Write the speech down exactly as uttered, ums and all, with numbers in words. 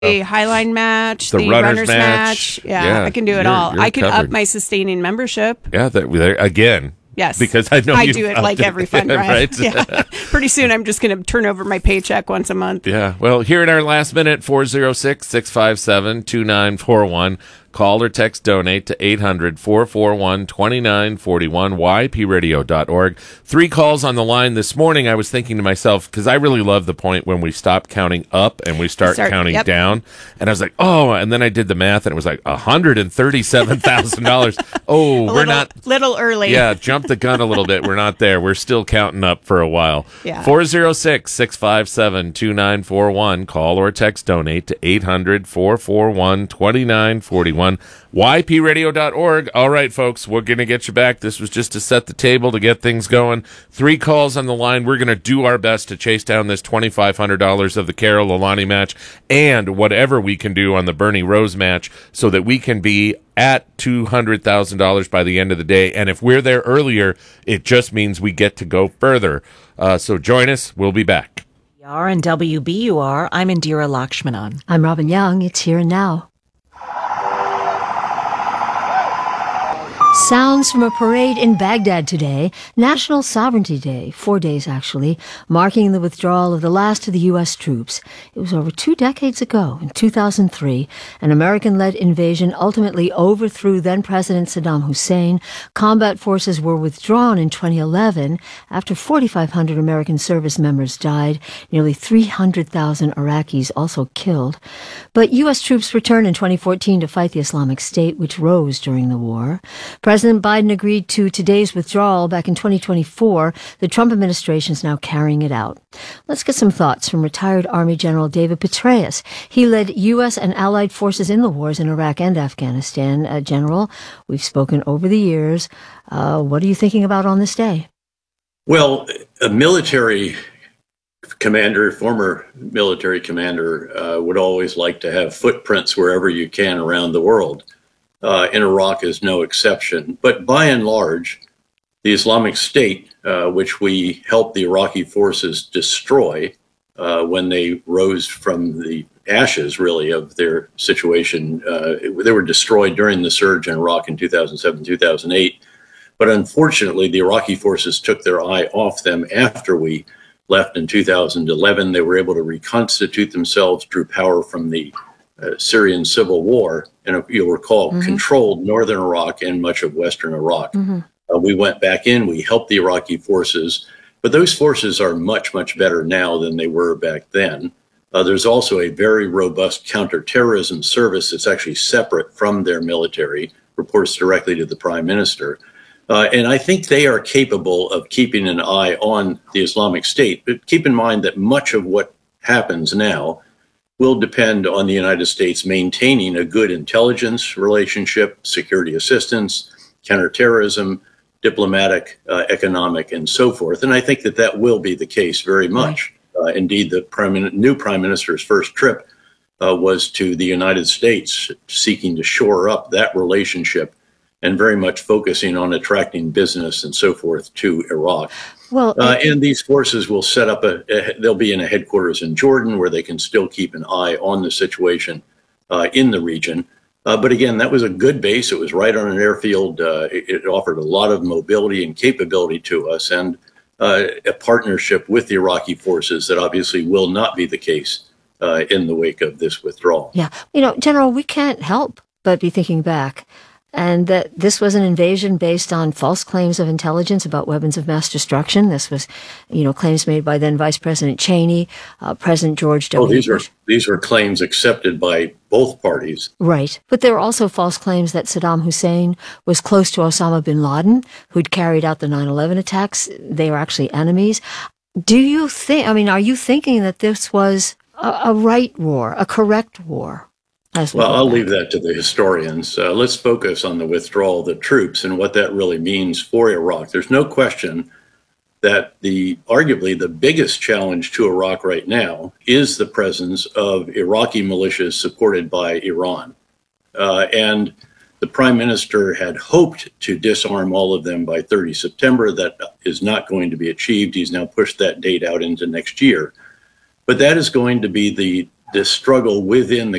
the Highline match, the, the runners, runners match. match. Yeah, Yeah, I can do it you're- all. you're I can covered. up my sustaining membership. Yeah, that there- again. Yes, because I know I you've do it upped like it, every fund run. right? Yeah. Pretty soon, I'm just going to turn over my paycheck once a month. Yeah. Well, here in our last minute, four oh six, six five seven, two nine four one. Call or text donate to eight hundred, four four one, two nine four one, y p radio dot org. Three calls on the line this morning. I was thinking to myself, because I really love the point when we stop counting up and we start, Start- counting yep. down. And I was like, oh, and then I did the math and it was like one hundred thirty-seven thousand dollars. Oh, A we're little, not. little early. Yeah, jump the gun a little bit. We're not there. We're still counting up for a while. Yeah. four oh six, six five seven, two nine four one. Call or text donate to eight hundred, four four one, two nine four one. y p radio dot org. All right, folks, we're going to get you back. This was just to set the table, to get things going. Three calls on the line. We're going to do our best to chase down this twenty-five hundred dollars of the Carol Lalani match and whatever we can do on the Bernie Rose match so that we can be at two hundred thousand dollars by the end of the day. And if we're there earlier, it just means we get to go further. Uh, so join us. We'll be back. W B U R and W B U R. I'm Indira Lakshmanan. I'm Robin Young. It's Here and Now. Sounds from a parade in Baghdad today, National Sovereignty Day, four days actually, marking the withdrawal of the last of the U S troops. It was over two decades ago, in two thousand three, an American-led invasion ultimately overthrew then-President Saddam Hussein. Combat forces were withdrawn in twenty eleven after forty-five hundred American service members died, nearly three hundred thousand Iraqis also killed. But U S troops returned in twenty fourteen to fight the Islamic State, which rose during the war. President Biden agreed to today's withdrawal back in twenty twenty-four. The Trump administration is now carrying it out. Let's get some thoughts from retired Army General David Petraeus. He led U S and allied forces in the wars in Iraq and Afghanistan. Uh, General, we've spoken over the years. Uh, what are you thinking about on this day? Well, a military commander, former military commander, uh, would always like to have footprints wherever you can around the world. Uh, and Iraq is no exception. But by and large, the Islamic State, uh, which we helped the Iraqi forces destroy uh, when they rose from the ashes, really, of their situation, uh, they were destroyed during the surge in Iraq in two thousand seven, two thousand eight. But unfortunately, the Iraqi forces took their eye off them after we left in two thousand eleven. They were able to reconstitute themselves, drew power from the Uh, Syrian civil war, and you'll recall, mm-hmm. controlled northern Iraq and much of western Iraq. Mm-hmm. Uh, we went back in, we helped the Iraqi forces, but those forces are much, much better now than they were back then. Uh, there's also a very robust counterterrorism service that's actually separate from their military, reports directly to the prime minister. Uh, and I think they are capable of keeping an eye on the Islamic State. But keep in mind that much of what happens now will depend on the United States maintaining a good intelligence relationship, security assistance, counterterrorism, diplomatic, uh, economic, and so forth. And I think that that will be the case very much. Uh, indeed, the prime, new prime minister's first trip uh, was to the United States, seeking to shore up that relationship and very much focusing on attracting business and so forth to Iraq. Well, uh, and these forces will set up a, a, they'll be in a headquarters in Jordan where they can still keep an eye on the situation uh, in the region. Uh, but again, that was a good base. It was right on an airfield. Uh, it, it offered a lot of mobility and capability to us, and uh, a partnership with the Iraqi forces that obviously will not be the case uh, in the wake of this withdrawal. Yeah. You know, General, we can't help but be thinking back, and that this was an invasion based on false claims of intelligence about weapons of mass destruction. This was, you know, claims made by then Vice President Cheney, uh, President George W. Oh, these Bush. are these were claims accepted by both parties. Right. But there were also false claims that Saddam Hussein was close to Osama bin Laden, who'd carried out the nine eleven attacks. They were actually enemies. Do you think, I mean, are you thinking that this was a, a right war, a correct war? We well, I'll back. leave that to the historians. Uh, let's focus on the withdrawal of the troops and what that really means for Iraq. There's no question that the arguably the biggest challenge to Iraq right now is the presence of Iraqi militias supported by Iran. Uh, and the prime minister had hoped to disarm all of them by thirtieth of September. That is not going to be achieved. He's now pushed that date out into next year. But that is going to be the this struggle within the